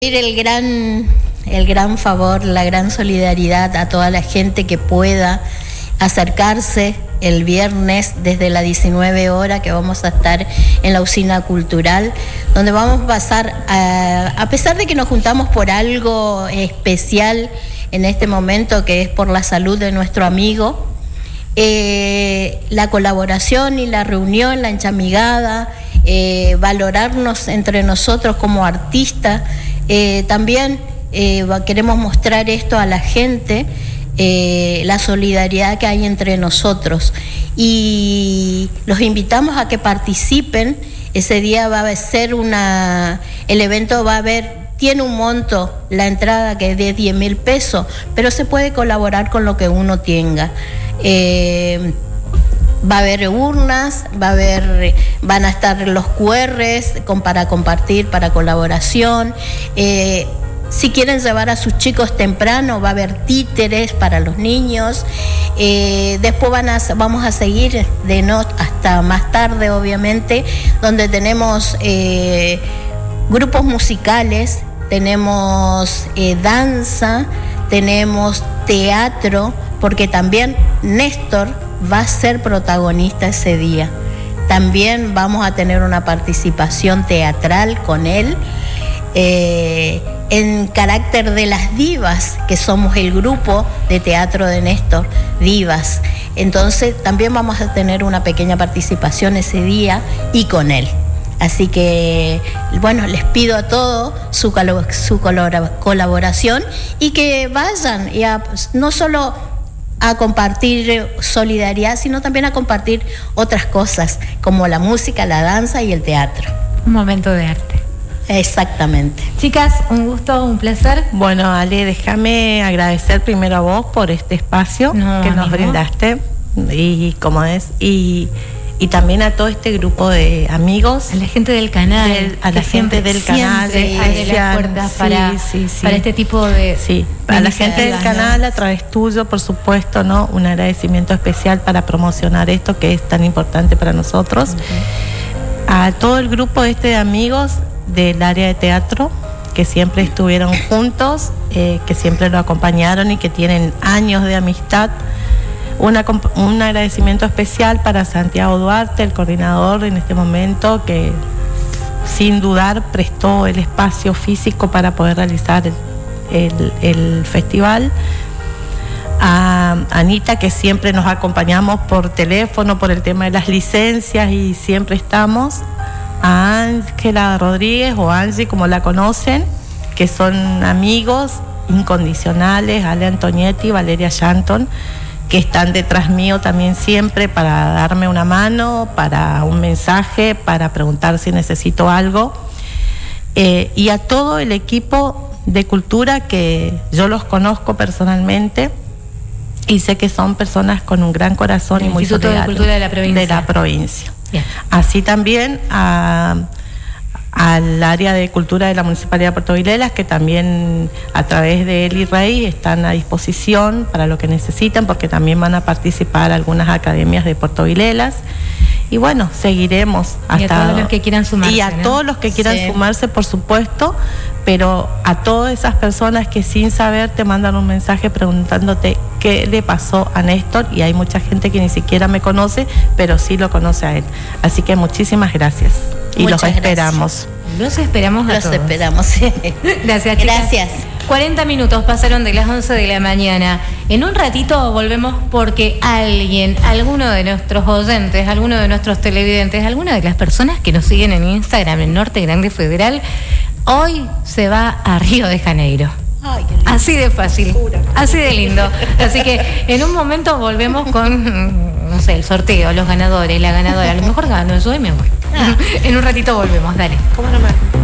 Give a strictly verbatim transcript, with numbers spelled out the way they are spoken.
El gran, el gran favor, la gran solidaridad a toda la gente que pueda acercarse el viernes desde las diecinueve horas, que vamos a estar en la usina cultural, donde vamos a pasar, a, a pesar de que nos juntamos por algo especial en este momento, que es por la salud de nuestro amigo, eh, la colaboración y la reunión, la enchamigada, eh, valorarnos entre nosotros como artistas. Eh, también eh, queremos mostrar esto a la gente, eh, la solidaridad que hay entre nosotros, y los invitamos a que participen. Ese día va a ser una, el evento va a haber, tiene un monto, la entrada, que es de diez mil pesos, pero se puede colaborar con lo que uno tenga. Eh, Va a haber urnas, va a haber, van a estar los Q Rs con, para compartir, para colaboración. Eh, si quieren llevar a sus chicos temprano, va a haber títeres para los niños. Eh, después van a, vamos a seguir de no hasta más tarde, obviamente, donde tenemos eh, grupos musicales, tenemos eh, danza, tenemos teatro, porque también Néstor va a ser protagonista ese día. También vamos a tener una participación teatral con él, eh, en carácter de las divas, que somos el grupo de teatro de Néstor, Divas. Entonces también vamos a tener una pequeña participación ese día y con él. Así que, bueno, les pido a todos su, su colaboración, y que vayan, y a, no solo a compartir solidaridad, sino también a compartir otras cosas, como la música, la danza y el teatro. Un momento de arte. Exactamente. Chicas, un gusto, un placer. Bueno, Ale, déjame agradecer primero a vos por este espacio no, que nos mismo. brindaste, y como es, y, y también a todo este grupo de amigos. A la gente del canal. Del, a la gente del canal. De, abre las puertas sí, para, sí, sí. para este tipo de... Sí, a la gente del canal, a través tuyo, por supuesto, ¿no? Un agradecimiento especial para promocionar esto que es tan importante para nosotros. Okay. A todo el grupo este de amigos del área de teatro, que siempre estuvieron juntos, eh, que siempre lo acompañaron y que tienen años de amistad. Una, un agradecimiento especial para Santiago Duarte, el coordinador en este momento, que sin dudar prestó el espacio físico para poder realizar el, el, el festival. A Anita, que siempre nos acompañamos por teléfono por el tema de las licencias y siempre estamos. A Ángela Rodríguez, o Angie como la conocen, que son amigos incondicionales, Ale Antonietti, Valeria Shanton, que están detrás mío también siempre para darme una mano, para un mensaje, para preguntar si necesito algo. Eh, y a todo el equipo de cultura, que yo los conozco personalmente y sé que son personas con un gran corazón y muy solidarios. Instituto de Cultura de la provincia. De la provincia. Bien. Así también a... al área de cultura de la Municipalidad de Puerto Vilelas, que también a través de Eli Rey están a disposición para lo que necesitan, porque también van a participar algunas academias de Puerto Vilelas. Y bueno, seguiremos hasta... Y a todos los que quieran sumarse. Y a ¿no? todos los que quieran sí. sumarse, por supuesto, pero a todas esas personas que sin saber te mandan un mensaje preguntándote qué le pasó a Néstor, y hay mucha gente que ni siquiera me conoce, pero sí lo conoce a él. Así que muchísimas gracias. Y Muchas los esperamos. Gracias. Los esperamos a Los todos. esperamos, sí. Gracias, chicas. Gracias. cuarenta minutos pasaron de las once de la mañana. En un ratito volvemos, porque alguien, alguno de nuestros oyentes, alguno de nuestros televidentes, alguna de las personas que nos siguen en Instagram, en Norte Grande Federal, hoy se va a Río de Janeiro. Ay, qué lindo. Así de fácil, así de lindo. Así que en un momento volvemos con, no sé, el sorteo, los ganadores, la ganadora. A lo mejor gano yo y me voy. Ah. En un ratito volvemos, dale. ¿Cómo no me...